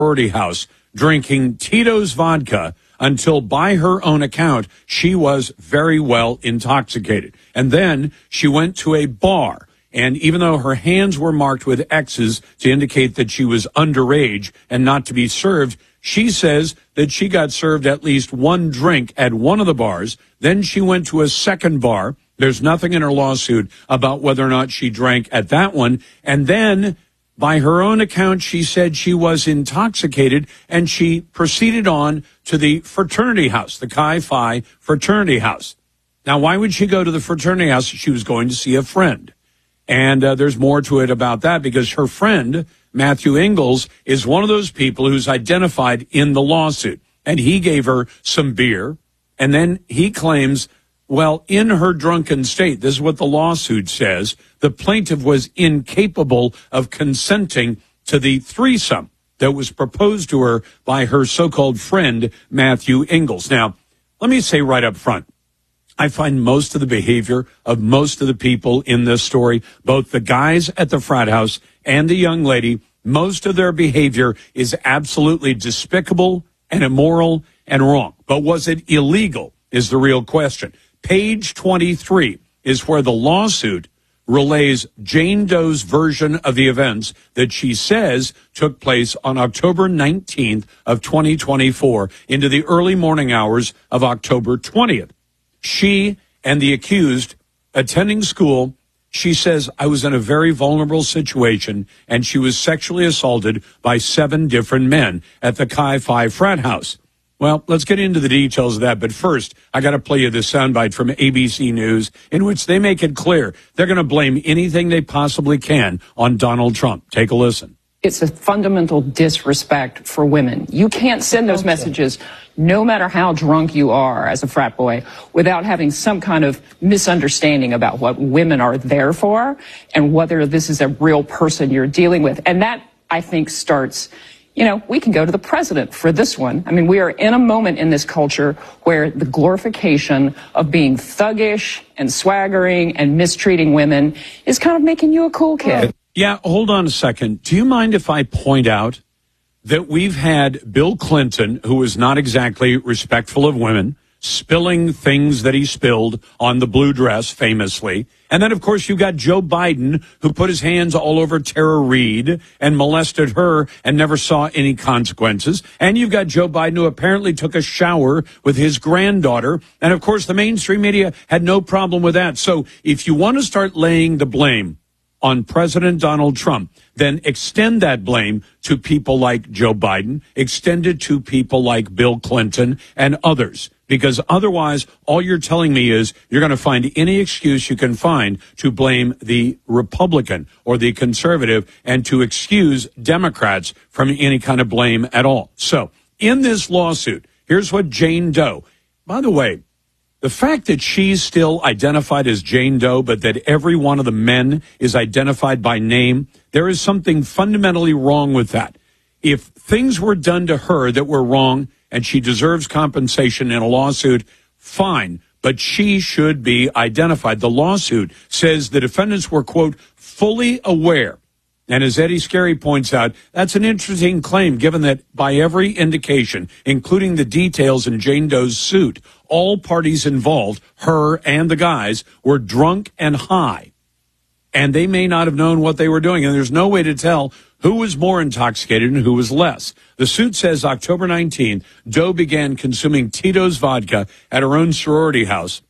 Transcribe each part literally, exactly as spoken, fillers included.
sorority house drinking Tito's vodka until, by her own account, she was very well intoxicated. And then she went to a bar. And even though her hands were marked with X's to indicate that she was underage and not to be served, she says that she got served at least one drink at one of the bars. Then she went to a second bar. There's nothing in her lawsuit about whether or not she drank at that one. And then, by her own account, she said she was intoxicated, and she proceeded on to the fraternity house, the Chi Phi fraternity house. Now, why would she go to the fraternity house? She was going to see a friend. And uh, there's more to it about that, because her friend, Matthew Ingalls, is one of those people who's identified in the lawsuit. And he gave her some beer. And then he claims, well, in her drunken state, this is what the lawsuit says, the plaintiff was incapable of consenting to the threesome that was proposed to her by her so-called friend, Matthew Ingalls. Now, let me say right up front, I find most of the behavior of most of the people in this story, both the guys at the frat house and the young lady, most of their behavior is absolutely despicable and immoral and wrong. But was it illegal is the real question. Page twenty-three is where the lawsuit relays Jane Doe's version of the events that she says took place on October nineteenth of twenty twenty-four into the early morning hours of October twentieth. She and the accused attending school, she says, I was in a very vulnerable situation, and she was sexually assaulted by seven different men at the Chi Phi frat house. Well, let's get into the details of that. But first, I got to play you this soundbite from A B C News in which they make it clear they're going to blame anything they possibly can on Donald Trump. Take a listen. It's a fundamental disrespect for women. You can't send those messages, no matter how drunk you are as a frat boy, without having some kind of misunderstanding about what women are there for and whether this is a real person you're dealing with. And that, I think, starts, you know, we can go to the president for this one. I mean, we are in a moment in this culture where the glorification of being thuggish and swaggering and mistreating women is kind of making you a cool kid. Yeah, hold on a second. Do you mind if I point out that we've had Bill Clinton, who is not exactly respectful of women, spilling things that he spilled on the blue dress famously. And then, of course, you've got Joe Biden, who put his hands all over Tara Reid and molested her and never saw any consequences. And you've got Joe Biden, who apparently took a shower with his granddaughter. And, of course, the mainstream media had no problem with that. So if you want to start laying the blame on President Donald Trump, then extend that blame to people like Joe Biden, extend it to people like Bill Clinton and others, because otherwise all you're telling me is you're going to find any excuse you can find to blame the Republican or the conservative and to excuse Democrats from any kind of blame at all. So in this lawsuit, here's what Jane Doe, by the way, the fact that she's still identified as Jane Doe, but that every one of the men is identified by name, there is something fundamentally wrong with that. If things were done to her that were wrong and she deserves compensation in a lawsuit, fine, but she should be identified. The lawsuit says the defendants were, quote, fully aware. And as Eddie Scarry points out, that's an interesting claim, given that by every indication, including the details in Jane Doe's suit, all parties involved, her and the guys, were drunk and high. And they may not have known what they were doing. And there's no way to tell who was more intoxicated and who was less. The suit says October nineteenth, Doe began consuming Tito's vodka at her own sorority house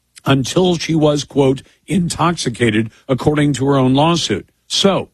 until she was, quote, intoxicated, according to her own lawsuit. So,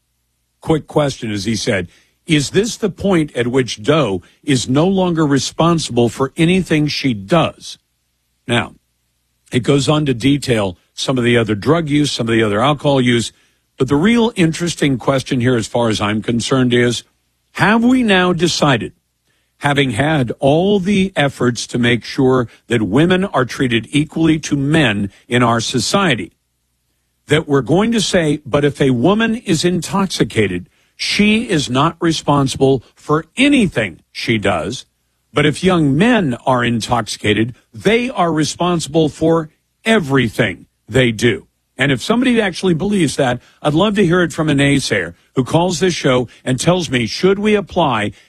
quick question, as he said, is this the point at which Doe is no longer responsible for anything she does? Now, it goes on to detail some of the other drug use, some of the other alcohol use. But the real interesting question here, as far as I'm concerned, is, have we now decided, having had all the efforts to make sure that women are treated equally to men in our society, that we're going to say, but if a woman is intoxicated, she is not responsible for anything she does. But if young men are intoxicated, they are responsible for everything they do. And if somebody actually believes that, I'd love to hear it from a naysayer who calls this show and tells me, should we apply